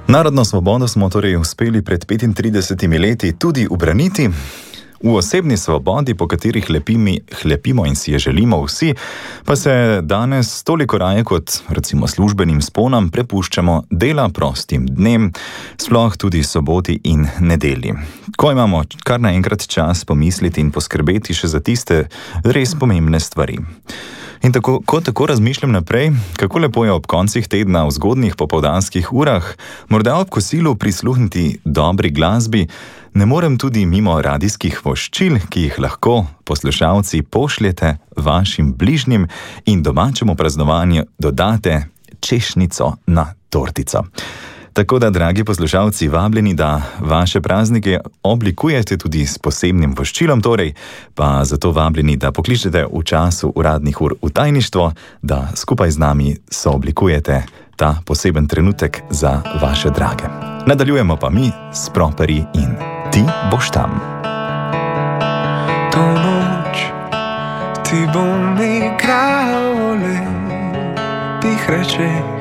Narodno svobodo smo torej uspeli pred 35 leti tudi ubraniti. V osebni svobodi, po katerih hlepimo in si je želimo vsi, pa se danes toliko raje kot recimo službenim sponom prepuščamo dela prostim dnem, sploh tudi soboti in nedelji. Ko imamo kar naenkrat čas pomisliti in poskrbeti še za tiste res pomembne stvari. In ko tako razmišljam naprej, kako lepo je ob koncih tedna v zgodnjih popoldanskih urah, morda ob kosilu prisluhniti dobri glasbi, ne morem tudi mimo radijskih voščil, ki jih lahko poslušalci pošljete vašim bližnjim in domačemu praznovanju dodate češnjico na tortico. Tako da, dragi poslušalci, vabljeni, da vaše praznike oblikujete tudi s posebnim voščilom, torej pa zato vabljeni, da pokličete v času uradnih ur v tajništvo, da skupaj z nami sooblikujete ta poseben trenutek za vaše drage. Nadaljujemo pa mi s Properi in Ti boš tam. To noč ti bom igral lepih reči.